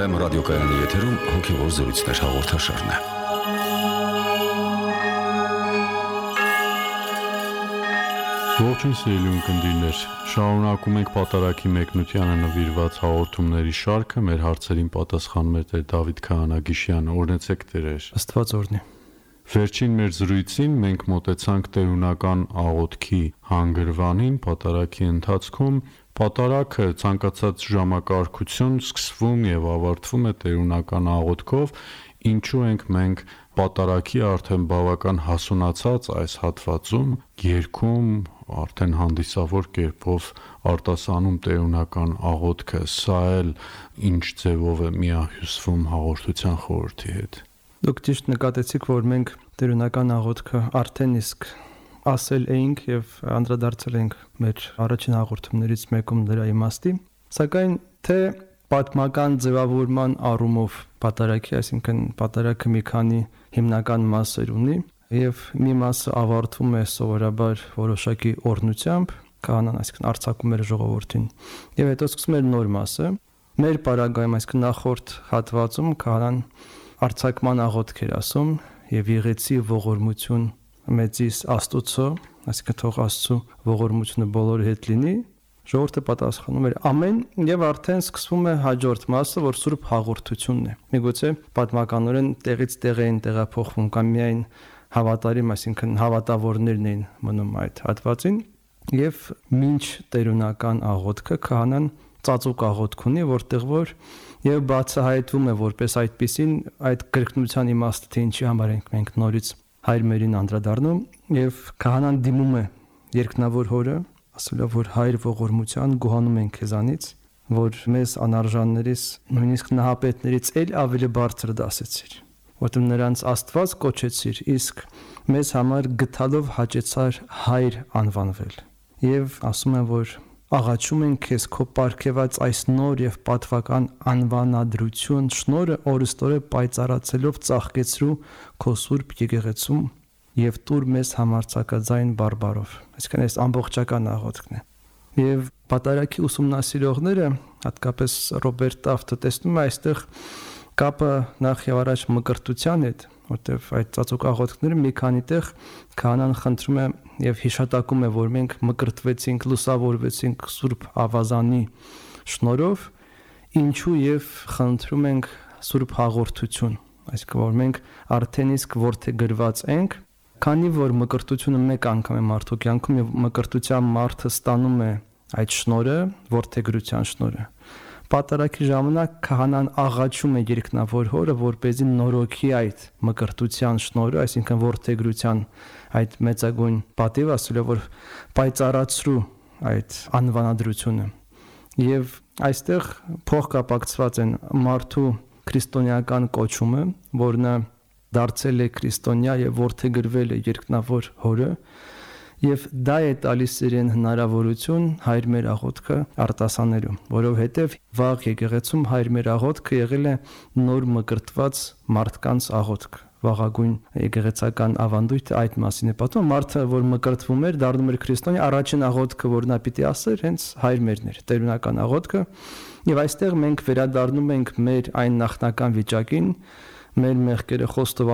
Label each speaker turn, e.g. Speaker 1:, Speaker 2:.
Speaker 1: Վեմ ռադիոկայանի եթերում հոգևոր զրույցներ հաղորդաշարն է։
Speaker 2: Ողջույն սիրելի ունկնդիրներ, շարունակում ենք Պատարագի մեկնությանը նվիրված հաղորդումների շարքը, մեր հարցերին պատասխանում է Տեր Դավիթ Քահանագիշյանը, օրհնեցեք Տերեր։
Speaker 3: Աստված օրհնի։
Speaker 2: Վերջին մեր զրույցին մենք մոտեցանք տերունական աղոթքի հանգրվանին Պատարագի ընթացքում։ Պատարագը ցանկացած ժամակարգություն սկսվում եւ ավարտվում է տերունական աղոթքով, ինչու ենք մենք Պատարագի արդեն բավական հասունացած այս հատվածում երգում արդեն հանդիսավոր կերպով արտասանում տերունական աղոթքը, սա էլ ինչ ձևով է միահյուսվում հաղորդության խորհրդի հետ։
Speaker 3: Դուք ճիշտ նկատեցիք, որ մենք տերունական աղոթքը արդեն իսկ ասել էինք եւ անդրադարձել ենք մեր առաջին հաղորդումներից մեկում դրա իմաստի, սակայն թե պատմական ձևավորման առումով Պատարագի, այսինքն Պատարագը մի քանի հիմնական մասեր ունի եւ մի մասը ավարտվում է սովորաբար որոշակի օրհնությամբ, քահանան այսինքն արձակում էր ժողովրդին, եւ հետո սկսում էր նոր մասը։ Մեր պարագայում, այսինքն նախորդ հատվածում քահանան արձակման աղոթք էր ասում եւ եղեցի ողորմություն մեծիս Աստուծո, այսինքն թող Աստծո ողորմությունը բոլորի հետ լինի, ժողովուրդը պատասխանում էր ամեն եւ արդեն սկսվում է հաջորդ մասը, որ սուրբ հաղորդությունն է։ Միգուցե պատմականորեն տեղից տեղ էին տեղափոխվում կամ միայն հավատարիմ, այսինքն հավատավորներն էին մնում այդ հատվածին եւ մինչ տերունական աղոթքը քահանան ծածուկ աղոթք ունի, որտեղ որ եւ բացահայտվում է որպես այդպիսին այդ կրկնության իմաստը, թե ինչի համար ենք մենք նորից հայր մերին անդրադառնում եւ քահանան դիմում է երկնավոր հորը, ասելով որ հայր ողորմության գոհանում ենք քեզանից, որ մեզ անարժաններից, նույնիսկ նահապետներից էլ ավելի բարձր դասեցիր, որտեղ նրանց Աստված կոչեցիր, իսկ մեզ համար գթալով հաճեցար հայր անվանվել։ Եվ ասում են, որ աղաչում ենք քեզ քո պարգևած այս նոր եւ պատվական անվանադրություն շնորհը օրստորե պայծառացելով ծաղկեցրու քո սուրբ եկեղեցում եւ տուր մեզ համարձակաձայն բարբարով։ Այսինքն այս ամբողջական աղոթքն է։ Եվ Պատարագի ուսումնասիրողները, հատկապես Ռոբերտ Տաֆտը, տեսնում է այստեղ կապը նախ եւ առաջ մկրտության հետ, որտեվ այդ ծածուկ աղոթքները մի քանի տեղ քահանան խնդրում է եւ հիշատակում է, որ մենք մկրտվեցինք, լուսավորվեցինք Սուրբ Ավազանի շնորհով, ինչու եւ խնդրում ենք Սուրբ հաղորդություն, այսինքն որ մենք արդեն իսկ որդեգրված ենք, քանի որ մկրտությունը մեկ անգամ է մարդու կյանքում եւ մկրտության մարդը ստանում է այդ շնորհը, որդեգրության շնորհը։ Պատարագի ժամանակ քահանան աղաչում է երկնավոր հորը, որպեսզի նորոգի այդ մկրտության շնորհը, այսինքն որդեգրության այդ մեծագույն պատիվ, ասելով որ պայծառացրու այդ անվանադրությունը։ Եվ այստեղ փոխկապակցված են մարդու քրիստոնեական կոչումը, որ նա դարձել է քրիստոնյա եւ որդեգրվել է երկնավոր հորը, եւ դա է տալիս իրեն հնարավորություն հայր մեր աղոթքը արտասանելու, որովհետեւ վաղ եկեղեցում հայր մեր աղոթքը եղել է նոր մկրտված մարդկանց աղոթք։ Վաղագույն եկեղեցական ավանդույթը այդ մասին է պատմում, մարդը որ մկրտվում էր, դառնում էր քրիստոնյա, առաջին աղոթքը որ նա պիտի ասեր, հենց հայր մերն էր, տերունական աղոթքը, եւ այստեղ մենք վերադառնում ենք մեր այն նախնական վիճակին, մեր մեղքերը խոստով